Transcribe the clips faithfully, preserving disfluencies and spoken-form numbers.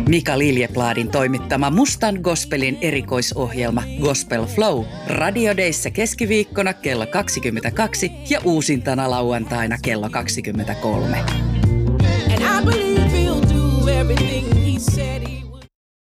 Mika Liljepladin toimittama Mustan Gospelin erikoisohjelma Gospel Flow Radio-deissä keskiviikkona kello kaksikymmentäkaksi ja uusintana lauantaina kello kaksikymmentäkolme. And I believe he'll do everything he said he would.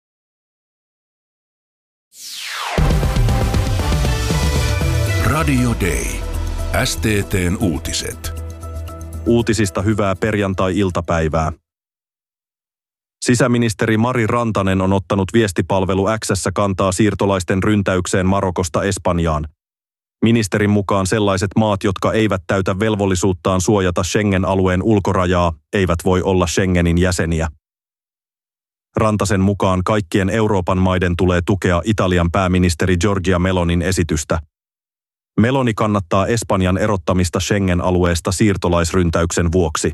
Radio Day. S T T:n uutiset. Uutisista hyvää perjantai-iltapäivää. Sisäministeri Mari Rantanen on ottanut viestipalvelu X:ssä kantaa siirtolaisten ryntäykseen Marokosta Espanjaan. Ministerin mukaan sellaiset maat, jotka eivät täytä velvollisuuttaan suojata Schengen-alueen ulkorajaa, eivät voi olla Schengenin jäseniä. Rantasen mukaan kaikkien Euroopan maiden tulee tukea Italian pääministeri Giorgia Melonin esitystä. Meloni kannattaa Espanjan erottamista Schengen-alueesta siirtolaisryntäyksen vuoksi.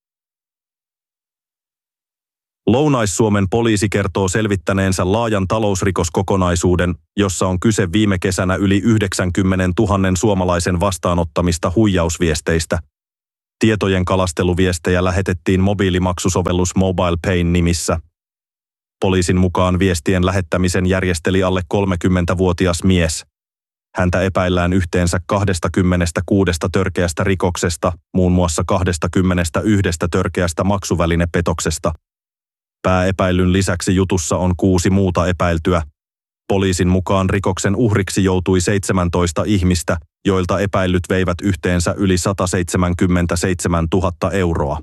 Lounais-Suomen poliisi kertoo selvittäneensä laajan talousrikoskokonaisuuden, jossa on kyse viime kesänä yli yhdeksänkymmentätuhatta suomalaisen vastaanottamista huijausviesteistä. Tietojen kalasteluviestejä lähetettiin mobiilimaksusovellus MobilePayn nimissä. Poliisin mukaan viestien lähettämisen järjesteli alle kolmekymmentävuotias mies. Häntä epäillään yhteensä kaksikymmentäkuusi törkeästä rikoksesta, muun muassa kaksikymmentäyksi törkeästä maksuvälinepetoksesta. Pääepäilyn lisäksi jutussa on kuusi muuta epäiltyä. Poliisin mukaan rikoksen uhriksi joutui seitsemäntoista ihmistä, joilta epäillyt veivät yhteensä yli sata seitsemänkymmentäseitsemäntuhatta euroa.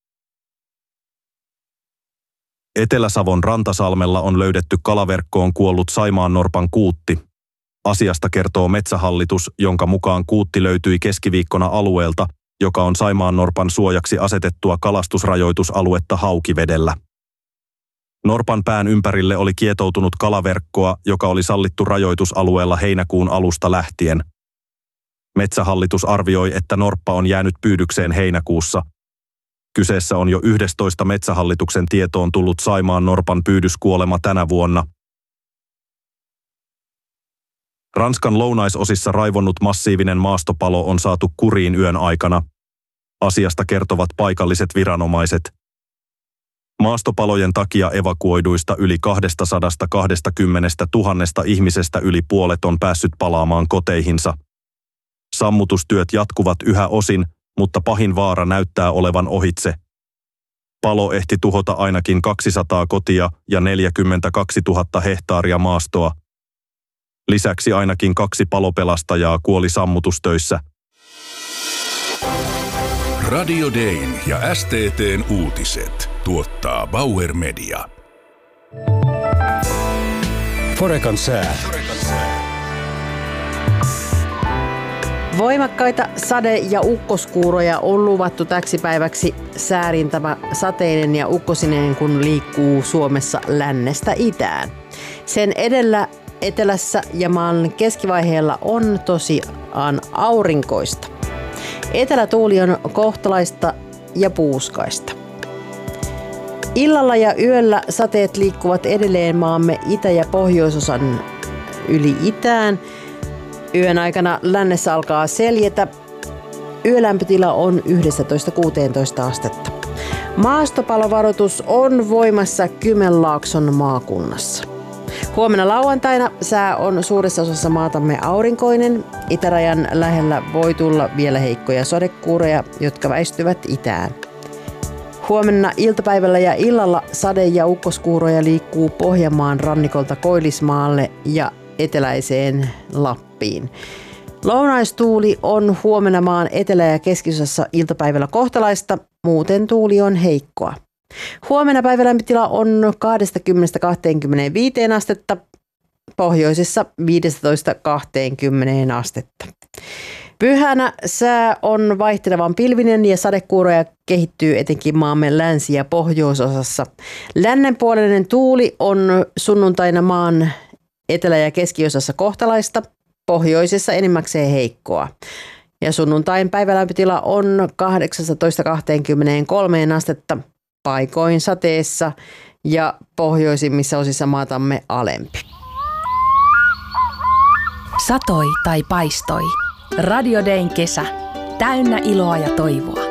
Etelä-Savon Rantasalmella on löydetty kalaverkkoon kuollut saimaannorpan kuutti. Asiasta kertoo Metsähallitus, jonka mukaan kuutti löytyi keskiviikkona alueelta, joka on saimaannorpan suojaksi asetettua kalastusrajoitusaluetta Haukivedellä. Norpan pään ympärille oli kietoutunut kalaverkkoa, joka oli sallittu rajoitusalueella heinäkuun alusta lähtien. Metsähallitus arvioi, että norppa on jäänyt pyydykseen heinäkuussa. Kyseessä on jo yhdestoista Metsähallituksen tietoon tullut saimaannorpan pyydyskuolema tänä vuonna. Ranskan lounaisosissa raivonnut massiivinen maastopalo on saatu kuriin yön aikana. Asiasta kertovat paikalliset viranomaiset. Maastopalojen takia evakuoiduista yli kaksisataakaksikymmentätuhatta ihmisestä yli puolet on päässyt palaamaan koteihinsa. Sammutustyöt jatkuvat yhä osin, mutta pahin vaara näyttää olevan ohitse. Palo ehti tuhota ainakin kaksisataa kotia ja neljäkymmentäkaksituhatta hehtaaria maastoa. Lisäksi ainakin kaksi palopelastajaa kuoli sammutustöissä. Radio Dayn ja S T T:n uutiset tuottaa Bauer Media. Forecan sää. Voimakkaita sade- ja ukkoskuuroja on luvattu täksi päiväksi säärintävä sateinen ja ukkosinen, kun liikkuu Suomessa lännestä itään. Sen edellä etelässä ja maan keskivaiheella on tosiaan aurinkoista. Etelätuuli on kohtalaista ja puuskaista. Illalla ja yöllä sateet liikkuvat edelleen maamme itä- ja pohjoisosan yli itään. Yön aikana lännessä alkaa seljetä. Yölämpötila on yksitoista kuusitoista astetta. Maastopalovaroitus on voimassa Kymenlaakson maakunnassa. Huomenna lauantaina sää on suuressa osassa maatamme aurinkoinen. Itärajan lähellä voi tulla vielä heikkoja sadekuuroja, jotka väistyvät itään. Huomenna iltapäivällä ja illalla sade- ja ukkoskuuroja liikkuu Pohjanmaan rannikolta Koillismaalle ja eteläiseen Lappiin. Lounaistuuli on huomenna maan etelä- ja keskiosassa iltapäivällä kohtalaista, muuten tuuli on heikkoa. Huomenna päivälämpötila on kaksikymmentä kaksikymmentäviisi astetta, pohjoisessa viisitoista kaksikymmentä astetta. Pyhänä sää on vaihtelevan pilvinen ja sadekuuroja kehittyy etenkin maamme länsi- ja pohjoisosassa. Lännenpuoleinen tuuli on sunnuntaina maan etelä- ja keskiosassa kohtalaista, pohjoisessa enimmäkseen heikkoa. Ja sunnuntain päivälämpötila on kahdeksantoista kaksikymmentäkolme astetta, paikoin sateessa ja pohjoisimmissa osissa maatamme alempi. Satoi tai paistoi. Radio Dayn kesä. Täynnä iloa ja toivoa.